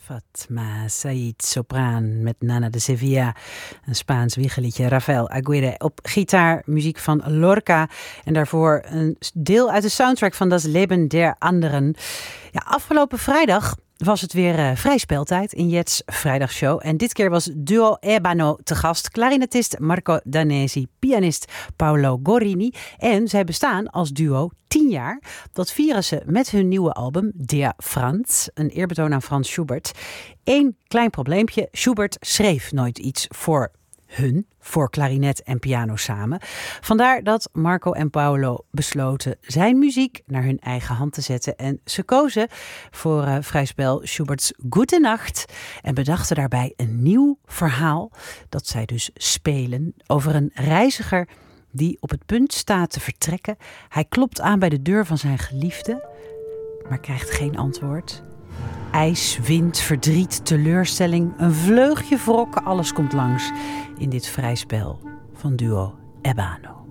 Fatma Said sopraan met Nana de Sevilla, een Spaans wiegeliedje. Rafael Aguirre op gitaar, muziek van Lorca en daarvoor een deel uit de soundtrack van Das Leben der Anderen. Ja, afgelopen vrijdag was het weer vrij speltijd in Jet's Vrijdagshow. En dit keer was duo Ebano te gast. Clarinetist Marco Danesi, pianist Paolo Gorini. En zij bestaan als duo 10 jaar. Dat vieren ze met hun nieuwe album Der Franz. Een eerbetoon aan Franz Schubert. Eén klein probleempje. Schubert schreef nooit iets voor klarinet en piano samen. Vandaar dat Marco en Paolo besloten zijn muziek naar hun eigen hand te zetten. En ze kozen voor vrij spel Schubert's Gute Nacht. En bedachten daarbij een nieuw verhaal dat zij dus spelen over een reiziger die op het punt staat te vertrekken. Hij klopt aan bij de deur van zijn geliefde, maar krijgt geen antwoord. IJs, wind, verdriet, teleurstelling, een vleugje wrok, alles komt langs in dit vrij spel van duo Ebano.